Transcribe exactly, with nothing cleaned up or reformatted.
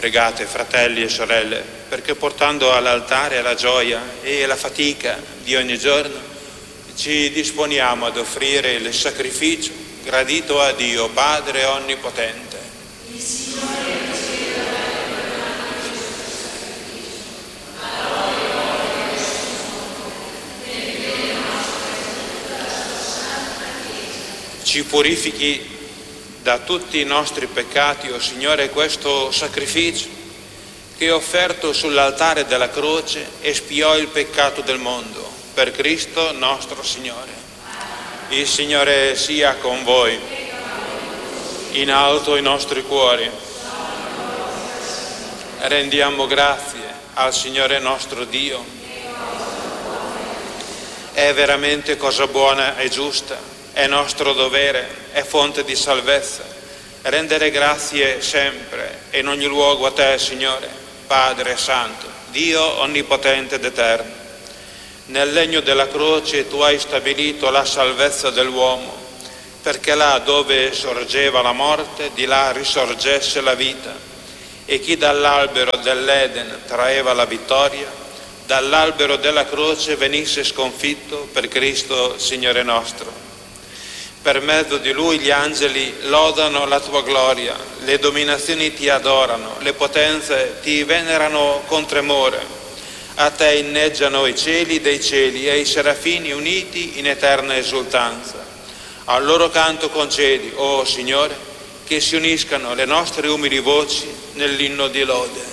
Pregate, fratelli e sorelle, perché portando all'altare la gioia e la fatica di ogni giorno, ci disponiamo ad offrire il sacrificio gradito a Dio Padre Onnipotente. Il Signore riceva dalle mani questo sacrificio, a lode e gloria del suo nome, nel bene nostro e tutta la sua santa Chiesa. Ci purifichi da tutti i nostri peccati, o Signore, questo sacrificio che offerto sull'altare della croce espiò il peccato del mondo, per Cristo nostro Signore. Il Signore sia con voi. In alto i nostri cuori. Rendiamo grazie al Signore nostro Dio. È veramente cosa buona e giusta, è nostro dovere, è fonte di salvezza, rendere grazie sempre e in ogni luogo a Te, Signore, Padre Santo, Dio Onnipotente ed Eterno. Nel legno della croce Tu hai stabilito la salvezza dell'uomo, perché là dove sorgeva la morte, di là risorgesse la vita, e chi dall'albero dell'Eden traeva la vittoria, dall'albero della croce venisse sconfitto per Cristo, Signore nostro. Per mezzo di Lui gli angeli lodano la Tua gloria, le dominazioni Ti adorano, le potenze Ti venerano con tremore. A Te inneggiano i cieli dei cieli e i serafini uniti in eterna esultanza. Al loro canto concedi, o Signore, che si uniscano le nostre umili voci nell'inno di lode.